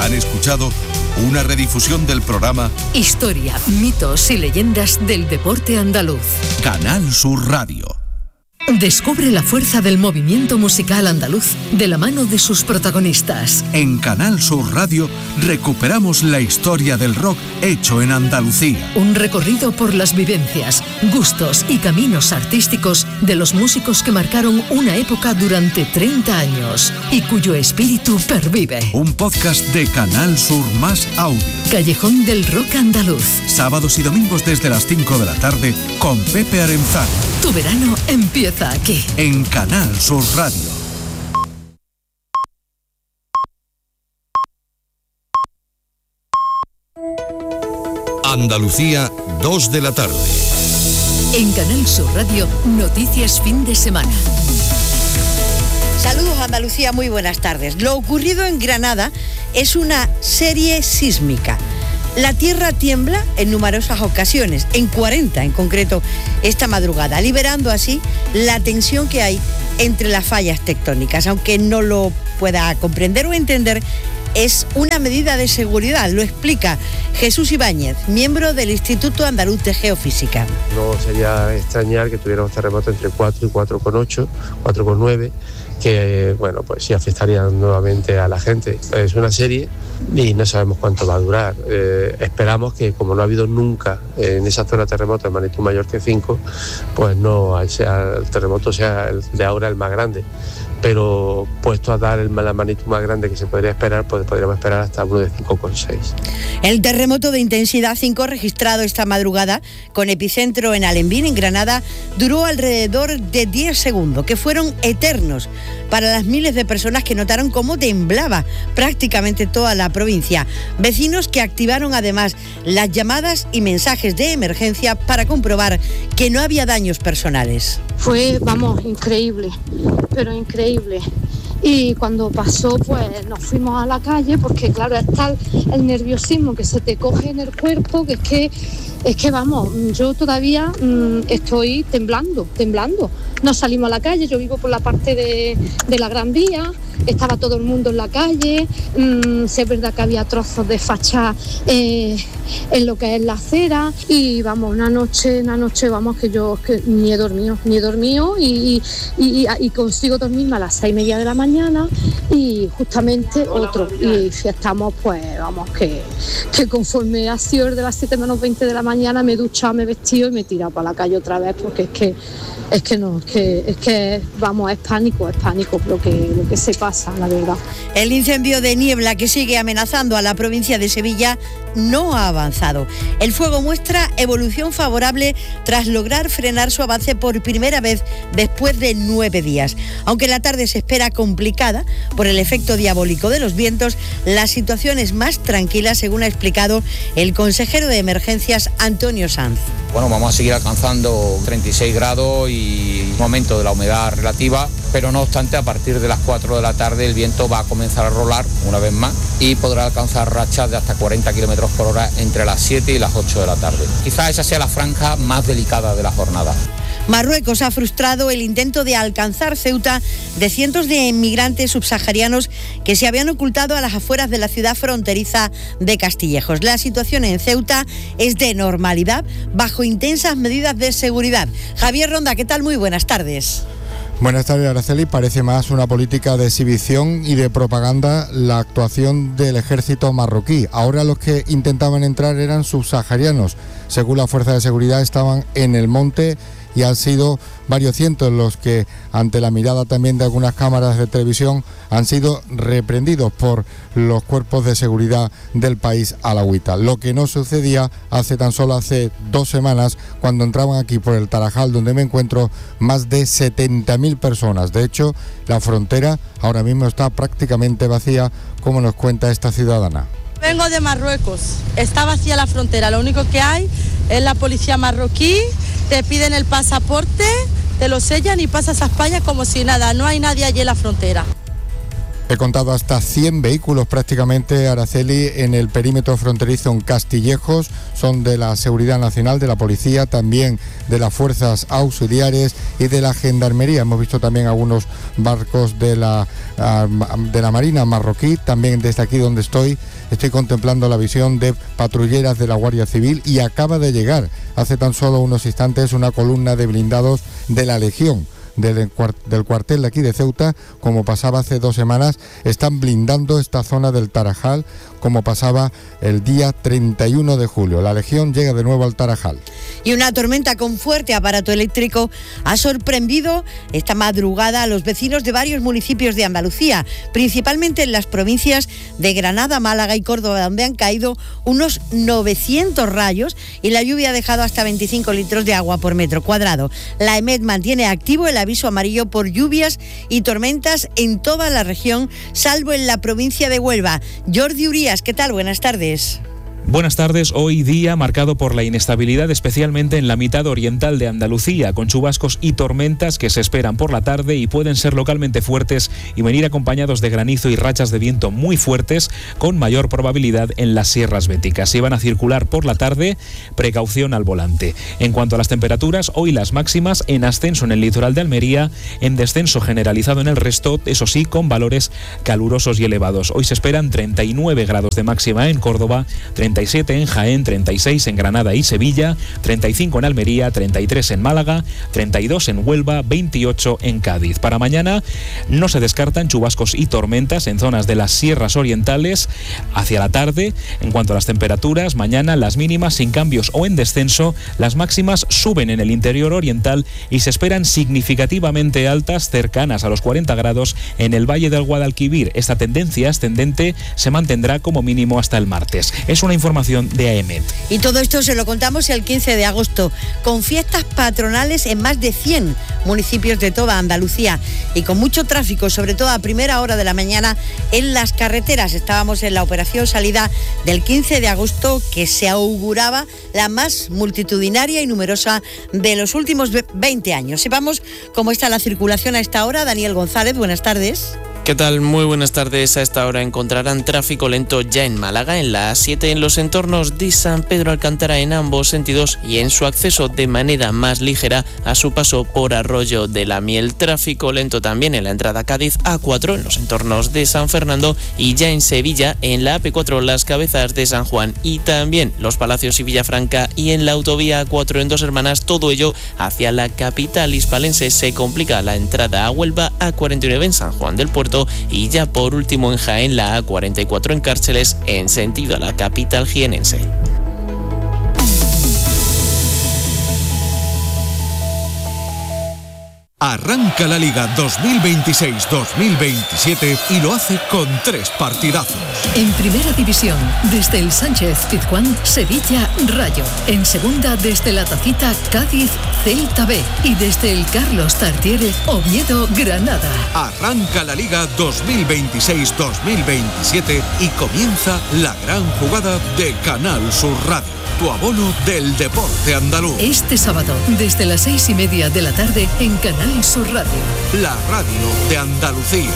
Han escuchado una redifusión del programa Historia, mitos y leyendas del deporte andaluz. Canal Sur Radio. Descubre la fuerza del movimiento musical andaluz de la mano de sus protagonistas. En Canal Sur Radio recuperamos la historia del rock hecho en Andalucía. Un recorrido por las vivencias, gustos y caminos artísticos de los músicos que marcaron una época durante 30 años y cuyo espíritu pervive. Un podcast de Canal Sur más audio. Callejón del Rock Andaluz. Sábados y domingos desde las 5 de la tarde con Pepe Arenzano. Tu verano empieza aquí. En Canal Sur Radio. Andalucía, 2 de la tarde. En Canal Sur Radio, noticias fin de semana. Saludos Andalucía, muy buenas tardes. Lo ocurrido en Granada es una serie sísmica. La tierra tiembla en numerosas ocasiones, en 40 en concreto esta madrugada, liberando así la tensión que hay entre las fallas tectónicas. Aunque no lo pueda comprender o entender, es una medida de seguridad, lo explica Jesús Ibáñez, miembro del Instituto Andaluz de Geofísica. No sería extrañar que tuviéramos terremotos entre 4 y 4,8, 4,9, que bueno, pues sí afectarían nuevamente a la gente. Es una serie y no sabemos cuánto va a durar. Esperamos que, como no ha habido nunca en esa zona terremoto de magnitud mayor que 5, pues no sea, el terremoto sea el de ahora el más grande. Pero puesto a dar la magnitud más grande que se podría esperar, pues podríamos esperar hasta uno de 5,6. El terremoto de intensidad 5 registrado esta madrugada con epicentro en Alembín, en Granada, duró alrededor de 10 segundos, que fueron eternos para las miles de personas que notaron cómo temblaba prácticamente toda la provincia. Vecinos que activaron además las llamadas y mensajes de emergencia para comprobar que no había daños personales. Fue, increíble, pero increíble. Y cuando pasó, pues nos fuimos a la calle, porque claro, está el nerviosismo que se te coge en el cuerpo, que es que vamos, yo todavía estoy temblando. No salimos a la calle, yo vivo por la parte de la Gran Vía, estaba todo el mundo en la calle, sí es verdad que había trozos de fachada en lo que es la acera, y vamos, una noche vamos, que yo ni he dormido y consigo dormirme a las 6:30 de la mañana, y justamente otro, y estamos pues vamos, que conforme ha sido el de las 7 menos 20 de la mañana me he duchado, me he vestido y me he tirado para la calle otra vez, porque es que vamos, es pánico lo que se pasa, la verdad. El incendio de niebla que sigue amenazando a la provincia de Sevilla no ha avanzado. El fuego muestra evolución favorable tras lograr frenar su avance por primera vez después de 9 días. Aunque la tarde se espera complicada por el efecto diabólico de los vientos, la situación es más tranquila, según ha explicado el consejero de Emergencias, Antonio Sanz. Bueno, vamos a seguir alcanzando 36 grados y un aumento de la humedad relativa, pero no obstante, a partir de las 4 de la tarde el viento va a comenzar a rolar una vez más y podrá alcanzar rachas de hasta 40 kilómetros por hora entre las 7 y las 8 de la tarde. Quizás esa sea la franja más delicada de la jornada. Marruecos ha frustrado el intento de alcanzar Ceuta de cientos de inmigrantes subsaharianos que se habían ocultado a las afueras de la ciudad fronteriza de Castillejos. La situación en Ceuta es de normalidad bajo intensas medidas de seguridad. Javier Ronda, ¿qué tal? Muy buenas tardes. Buenas tardes, Araceli. Parece más una política de exhibición y de propaganda la actuación del ejército marroquí. Ahora los que intentaban entrar eran subsaharianos. Según la fuerza de seguridad, estaban en el monte y han sido varios cientos los que, ante la mirada también de algunas cámaras de televisión, han sido reprendidos por los cuerpos de seguridad del país alauita. Lo que no sucedía hace 2 semanas, cuando entraban aquí por el Tarajal, donde me encuentro, más de 70.000 personas. De hecho, la frontera ahora mismo está prácticamente vacía, como nos cuenta esta ciudadana. Vengo de Marruecos, está vacía la frontera, lo único que hay es la policía marroquí, te piden el pasaporte, te lo sellan y pasas a España como si nada, no hay nadie allí en la frontera. He contado hasta 100 vehículos prácticamente, Araceli, en el perímetro fronterizo en Castillejos. Son de la Seguridad Nacional, de la Policía, también de las Fuerzas Auxiliares y de la Gendarmería. Hemos visto también algunos barcos de la Marina marroquí. También desde aquí donde estoy contemplando la visión de patrulleras de la Guardia Civil, y acaba de llegar hace tan solo unos instantes una columna de blindados de la Legión. Del cuartel de aquí de Ceuta, como pasaba hace 2 semanas, están blindando esta zona del Tarajal, como pasaba el día 31 de julio. La Legión llega de nuevo al Tarajal. Y una tormenta con fuerte aparato eléctrico ha sorprendido esta madrugada a los vecinos de varios municipios de Andalucía, principalmente en las provincias de Granada, Málaga y Córdoba, donde han caído unos 900 rayos y la lluvia ha dejado hasta 25 litros de agua por metro cuadrado. La EMET mantiene activo el aviso amarillo por lluvias y tormentas en toda la región, salvo en la provincia de Huelva. Jordi Urías, ¿qué tal? Buenas tardes. Buenas tardes. Hoy día marcado por la inestabilidad, especialmente en la mitad oriental de Andalucía, con chubascos y tormentas que se esperan por la tarde y pueden ser localmente fuertes y venir acompañados de granizo y rachas de viento muy fuertes, con mayor probabilidad en las sierras béticas. Si van a circular por la tarde, precaución al volante. En cuanto a las temperaturas, hoy las máximas en ascenso en el litoral de Almería, en descenso generalizado en el resto, eso sí, con valores calurosos y elevados. Hoy se esperan 39 grados de máxima en Córdoba, 37 en Jaén, 36 en Granada y Sevilla, 35 en Almería, 33 en Málaga, 32 en Huelva, 28 en Cádiz. Para mañana no se descartan chubascos y tormentas en zonas de las sierras orientales hacia la tarde. En cuanto a las temperaturas, mañana las mínimas sin cambios o en descenso, las máximas suben en el interior oriental y se esperan significativamente altas, cercanas a los 40 grados en el Valle del Guadalquivir. Esta tendencia ascendente se mantendrá como mínimo hasta el martes. Es una información de AEMET. Y todo esto se lo contamos el 15 de agosto, con fiestas patronales en más de 100 municipios de toda Andalucía y con mucho tráfico, sobre todo a primera hora de la mañana en las carreteras. Estábamos en la operación salida del 15 de agosto, que se auguraba la más multitudinaria y numerosa de los últimos 20 años. Sepamos cómo está la circulación a esta hora. Daniel González, buenas tardes. ¿Qué tal? Muy buenas tardes. A esta hora encontrarán tráfico lento ya en Málaga, en la A7, en los entornos de San Pedro Alcántara en ambos sentidos y en su acceso de manera más ligera a su paso por Arroyo de la Miel. Tráfico lento también en la entrada a Cádiz, A4 en los entornos de San Fernando y ya en Sevilla, en la AP4 Las Cabezas de San Juan y también Los Palacios y Villafranca, y en la autovía A4 en Dos Hermanas. Todo ello hacia la capital hispalense. Se complica la entrada a Huelva, A49 en San Juan del Puerto y ya por último en Jaén, la A44 en Cárceles en sentido a la capital jienense. Arranca la Liga 2026-2027 y lo hace con 3 partidazos. En Primera División, desde el Sánchez-Pizjuán, Sevilla-Rayo. En Segunda, desde la Tacita, Cádiz-Celta B. Y desde el Carlos Tartiere, Oviedo-Granada. Arranca la Liga 2026-2027 y comienza la gran jugada de Canal Sur Radio. Tu abono del deporte andaluz. Este sábado, desde las 6:30 de la tarde, en Canal Sur Radio. La radio de Andalucía.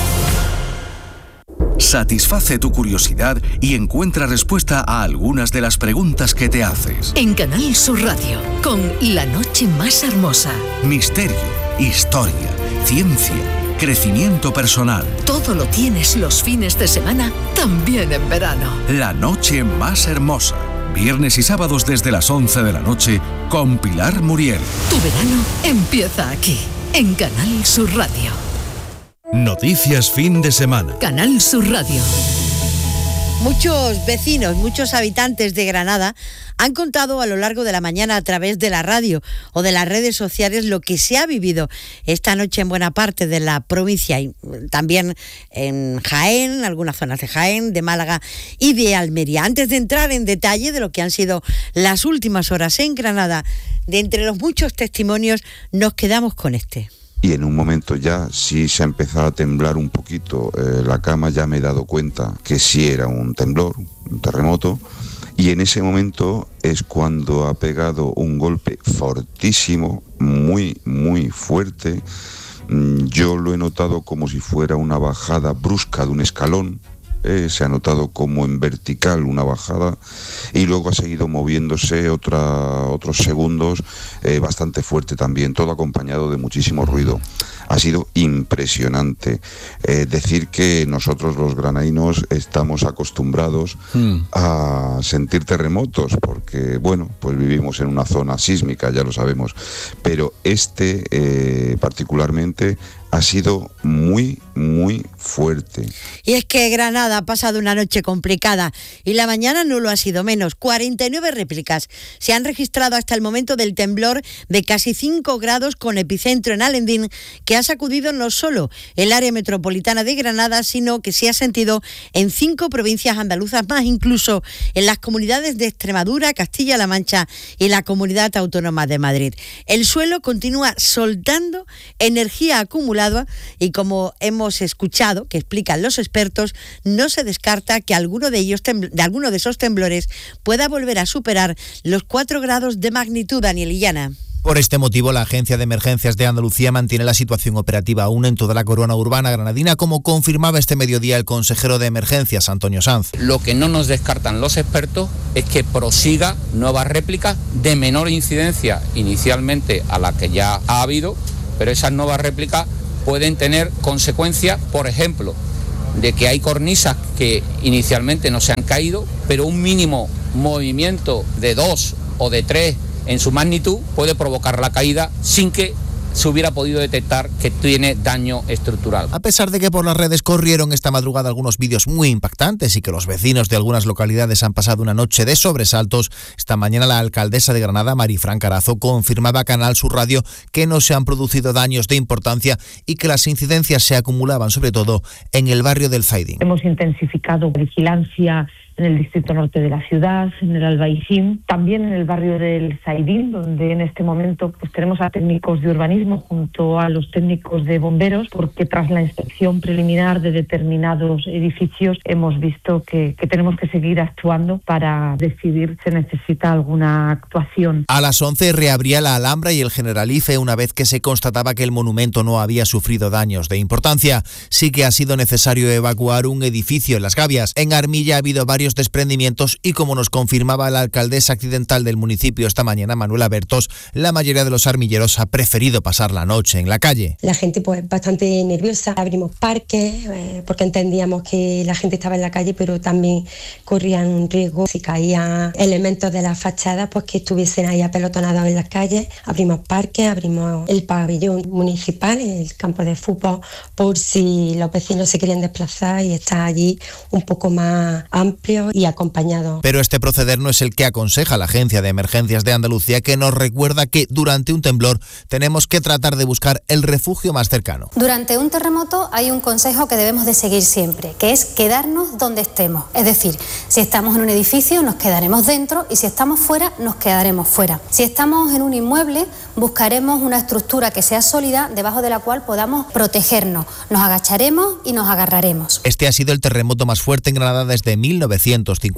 Satisface tu curiosidad y encuentra respuesta a algunas de las preguntas que te haces. En Canal Sur Radio, con La Noche Más Hermosa. Misterio, historia, ciencia, crecimiento personal. Todo lo tienes los fines de semana, también en verano. La Noche Más Hermosa. Viernes y sábados desde las 11 de la noche con Pilar Muriel. Tu verano empieza aquí, en Canal Sur Radio. Noticias fin de semana. Canal Sur Radio. Muchos vecinos, muchos habitantes de Granada han contado a lo largo de la mañana a través de la radio o de las redes sociales lo que se ha vivido esta noche en buena parte de la provincia y también en Jaén, algunas zonas de Jaén, de Málaga y de Almería. Antes de entrar en detalle de lo que han sido las últimas horas en Granada, de entre los muchos testimonios nos quedamos con este. Y en un momento ya sí se ha empezado a temblar un poquito la cama, ya me he dado cuenta que sí era un temblor, un terremoto, y en ese momento es cuando ha pegado un golpe fortísimo, muy, muy fuerte, Yo lo he notado como si fuera una bajada brusca de un escalón. Se ha notado como en vertical una bajada y luego ha seguido moviéndose otros segundos bastante fuerte también, todo acompañado de muchísimo ruido. Ha sido impresionante. Decir que nosotros los granadinos estamos acostumbrados a sentir terremotos porque, bueno, pues vivimos en una zona sísmica, ya lo sabemos, pero particularmente ha sido muy, muy fuerte. Y es que Granada ha pasado una noche complicada y la mañana no lo ha sido menos. 49 réplicas se han registrado hasta el momento del temblor de casi 5 grados con epicentro en Alendín, que ha sacudido no solo el área metropolitana de Granada, sino que se ha sentido en 5 provincias andaluzas más, incluso en las comunidades de Extremadura, Castilla-La Mancha y la Comunidad Autónoma de Madrid. El suelo continúa soltando energía acumulada y, como hemos escuchado, que explican los expertos, no se descarta que alguno de esos temblores pueda volver a superar los 4 grados de magnitud, Daniel Illana. Por este motivo, la Agencia de Emergencias de Andalucía mantiene la situación operativa aún en toda la corona urbana granadina, como confirmaba este mediodía el consejero de Emergencias, Antonio Sanz. Lo que no nos descartan los expertos es que prosiga nuevas réplicas de menor incidencia inicialmente a la que ya ha habido, pero esas nuevas réplicas pueden tener consecuencias, por ejemplo, de que hay cornisas que inicialmente no se han caído, pero un mínimo movimiento de 2 o de 3 en su magnitud puede provocar la caída sin que se hubiera podido detectar que tiene daño estructural. A pesar de que por las redes corrieron esta madrugada algunos vídeos muy impactantes y que los vecinos de algunas localidades han pasado una noche de sobresaltos, esta mañana la alcaldesa de Granada, Marifran Carazo, confirmaba a Canal Sur Radio que no se han producido daños de importancia y que las incidencias se acumulaban sobre todo en el barrio del Zaidín. Hemos intensificado vigilancia en el distrito norte de la ciudad, en el Albaicín, también en el barrio del Zaidín, donde en este momento pues tenemos a técnicos de urbanismo junto a los técnicos de bomberos, porque tras la inspección preliminar de determinados edificios hemos visto que tenemos que seguir actuando para decidir si se necesita alguna actuación. A las 11 reabría la Alhambra y el Generalife una vez que se constataba que el monumento no había sufrido daños de importancia. Sí que ha sido necesario evacuar un edificio en Las Gavias. En Armilla ha habido varios desprendimientos y, como nos confirmaba la alcaldesa accidental del municipio esta mañana, Manuela Bertos, la mayoría de los armilleros ha preferido pasar la noche en la calle. La gente pues bastante nerviosa. Abrimos parques porque entendíamos que la gente estaba en la calle, pero también corrían un riesgo si caían elementos de la fachada, pues que estuviesen ahí apelotonados en las calles. Abrimos parques, abrimos el pabellón municipal, el campo de fútbol, por si los vecinos se querían desplazar y estar allí un poco más amplio y acompañado. Pero este proceder no es el que aconseja la Agencia de Emergencias de Andalucía, que nos recuerda que durante un temblor tenemos que tratar de buscar el refugio más cercano. Durante un terremoto hay un consejo que debemos de seguir siempre, que es quedarnos donde estemos. Es decir, si estamos en un edificio nos quedaremos dentro y si estamos fuera nos quedaremos fuera. Si estamos en un inmueble buscaremos una estructura que sea sólida debajo de la cual podamos protegernos. Nos agacharemos y nos agarraremos. Este ha sido el terremoto más fuerte en Granada desde 1956.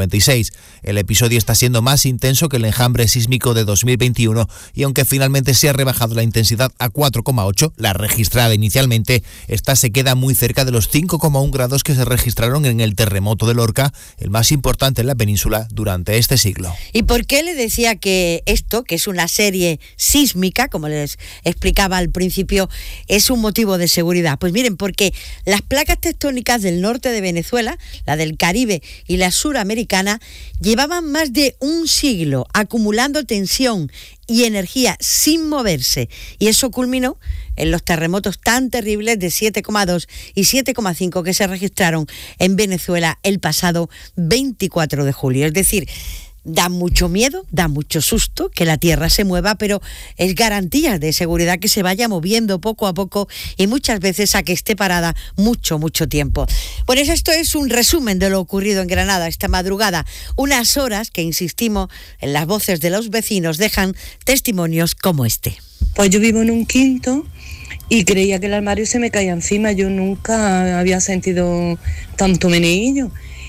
El episodio está siendo más intenso que el enjambre sísmico de 2021 y aunque finalmente se ha rebajado la intensidad a 4,8, la registrada inicialmente, esta se queda muy cerca de los 5,1 grados que se registraron en el terremoto de Lorca, el más importante en la península durante este siglo. ¿Y por qué le decía que esto, que es una serie sísmica, como les explicaba al principio, es un motivo de seguridad? Pues miren, porque las placas tectónicas del norte de Venezuela, la del Caribe y la suramericana, llevaban más de un siglo acumulando tensión y energía sin moverse, y eso culminó en los terremotos tan terribles de 7,2 y 7,5 que se registraron en Venezuela el pasado 24 de julio. Es decir, da mucho miedo, da mucho susto que la tierra se mueva, pero es garantía de seguridad que se vaya moviendo poco a poco y muchas veces a que esté parada mucho tiempo. Pues esto es un resumen de lo ocurrido en Granada esta madrugada. Unas horas que, insistimos, en las voces de los vecinos dejan testimonios como este. Pues yo vivo en un quinto y creía que el armario se me caía encima. Yo nunca había sentido tanto meneillo.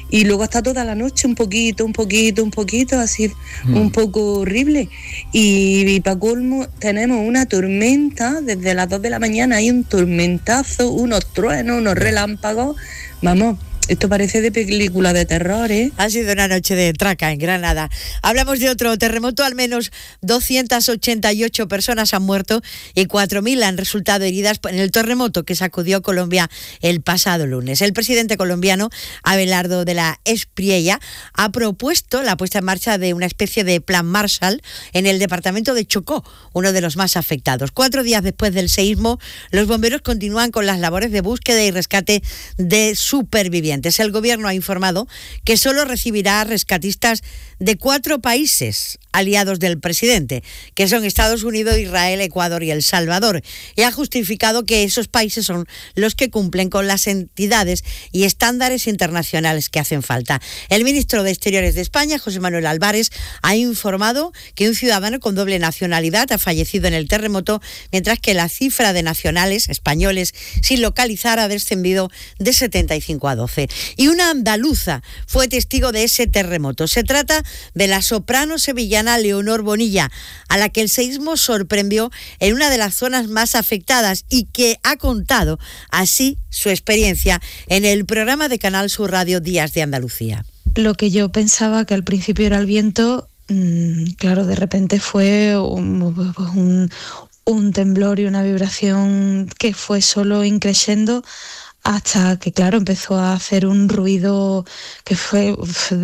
y luego hasta toda la noche un poquito, así un poco horrible. Y para colmo tenemos una tormenta, desde las 2 de la mañana hay un tormentazo, unos truenos, unos relámpagos, vamos. Esto parece de película de terror, ¿eh? Ha sido una noche de traca en Granada. Hablamos de otro terremoto, al menos 288 personas han muerto y 4.000 han resultado heridas en el terremoto que sacudió Colombia el pasado lunes. El presidente colombiano, Abelardo de la Espriella, ha propuesto la puesta en marcha de una especie de plan Marshall en el departamento de Chocó, uno de los más afectados. 4 días después del seísmo, los bomberos continúan con las labores de búsqueda y rescate de supervivientes. El gobierno ha informado que solo recibirá rescatistas de 4 países aliados del presidente, que son Estados Unidos, Israel, Ecuador y El Salvador, y ha justificado que esos países son los que cumplen con las entidades y estándares internacionales que hacen falta. El ministro de Exteriores de España, José Manuel Álvarez, ha informado que un ciudadano con doble nacionalidad ha fallecido en el terremoto, mientras que la cifra de nacionales españoles sin localizar ha descendido de 75 a 12. Y una andaluza fue testigo de ese terremoto. Se trata de la soprano sevillana Leonor Bonilla, a la que el seísmo sorprendió en una de las zonas más afectadas y que ha contado así su experiencia en el programa de Canal Sur Radio Días de Andalucía. Lo que yo pensaba que al principio era el viento, claro, de repente fue un temblor y una vibración que fue solo increciendo hasta que, claro, empezó a hacer un ruido que fue